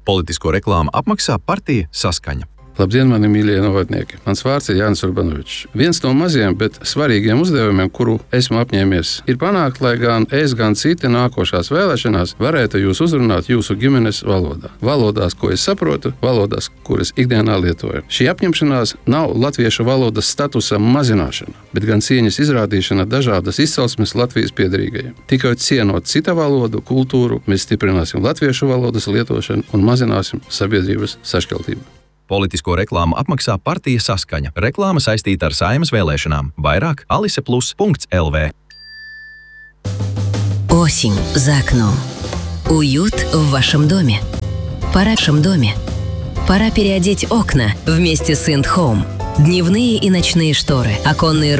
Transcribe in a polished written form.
Politisko reklāmu apmaksā partija Saskaņa. Labdien, mani mīļie novadnieki! Mans vārds ir Jānis Urbanovičs. Viens no maziem, bet svarīgiem uzdevumiem, kuru esmu apņēmies, ir panākt, lai gan es, gan citi nākošās vēlēšanās varētu jūs uzrunāt jūsu ģimenes valodā. Valodās, ko es saprotu, valodās, kuras ikdienā lietoju. Šī apņemšanās nav latviešu valodas statusa mazināšana, bet gan cieņas izrādīšana dažādas izcelsmes Latvijas piedarīgajiem. Tikai cienot cita valodu, kultūru, mēs stiprināsim latviešu valodas lietošanu un mazināsim sabiedrības sašķeltību. Politisko reklāmu apmaksā partija Saskaņa. Reklāma saistīta ar Saeimas vēлēšanām. Vairāk aliseplus.lv. Осень за окном. Уют в вашем доме. Пора в вашем доме. Пора переодеть окна вместе с Ind Home. Дневные и ночные шторы, оконные